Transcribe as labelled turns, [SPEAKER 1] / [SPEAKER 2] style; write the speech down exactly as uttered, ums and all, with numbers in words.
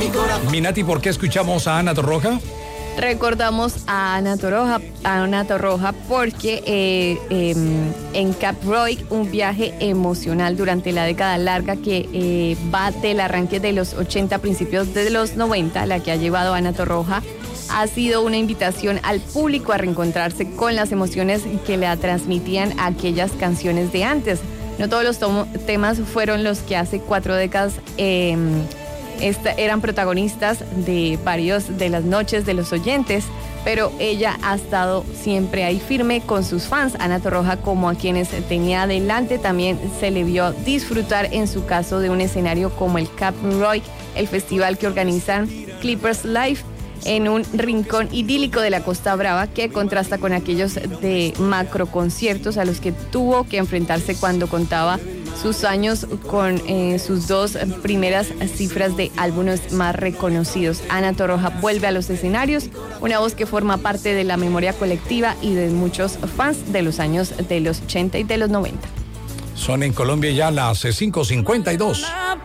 [SPEAKER 1] Minati, ¿por qué escuchamos a Ana Torroja?
[SPEAKER 2] Recordamos a Ana Torroja, a Ana Torroja porque eh, eh, en Cap Roy, un viaje emocional durante la década larga que eh, va del arranque de los ochenta, principios de los noventa, la que ha llevado a Ana Torroja, ha sido una invitación al público a reencontrarse con las emociones que le transmitían aquellas canciones de antes. No todos los tomo, temas fueron los que hace cuatro décadas eh, esta, eran protagonistas de varios de las noches de los oyentes, pero ella ha estado siempre ahí firme con sus fans. Ana Torroja, como a quienes tenía adelante, también se le vio disfrutar en su caso de un escenario como el Cap Roy, el festival que organizan Clippers Live, en un rincón idílico de la Costa Brava que contrasta con aquellos de macro conciertos a los que tuvo que enfrentarse cuando contaba sus años con eh, sus dos primeras cifras de álbumes más reconocidos. Ana Torroja vuelve a los escenarios, una voz que forma parte de la memoria colectiva y de muchos fans de los años de los ochenta y de los noventa.
[SPEAKER 1] Son en Colombia ya las cinco cincuenta y dos.